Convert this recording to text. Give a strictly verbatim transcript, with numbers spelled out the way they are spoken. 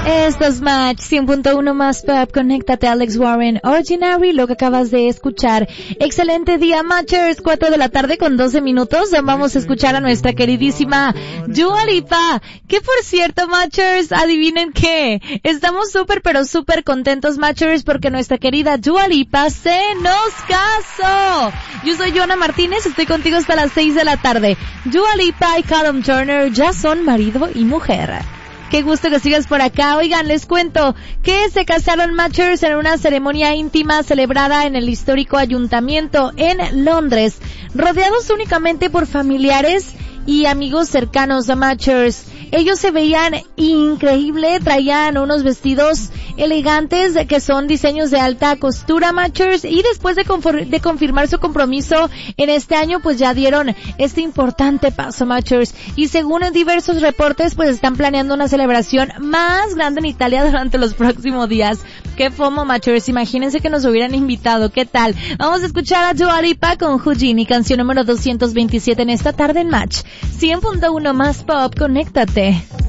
Esto es Match cien punto uno más Pop. Conéctate a Alex Warren, Ordinary, lo que acabas de escuchar. Excelente día, Matchers. cuatro de la tarde con doce minutos. Vamos a escuchar a nuestra queridísima Dua Lipa. Que por cierto, Matchers, adivinen qué. Estamos súper pero súper contentos, Matchers, porque nuestra querida Dua Lipa se nos casó. Yo soy Joana Martínez, estoy contigo hasta las seis de la tarde. Dua Lipa y Callum Turner ya son marido y mujer. Qué gusto que sigas por acá. Oigan, les cuento que se casaron Matchers en una ceremonia íntima celebrada en el histórico ayuntamiento en Londres, rodeados únicamente por familiares y amigos cercanos a Matchers. Ellos se veían increíble, traían unos vestidos elegantes que son diseños de alta costura, Matchers, y después de, confor- de confirmar su compromiso en este año, pues ya dieron este importante paso, Matchers, y según diversos reportes, pues están planeando una celebración más grande en Italia durante los próximos días. Qué fomo, Matchers, imagínense que nos hubieran invitado, ¿qué tal? Vamos a escuchar a Dua Lipa con Houdini, canción número doscientos veintisiete en esta tarde en Match cien punto uno más Pop. Conéctate.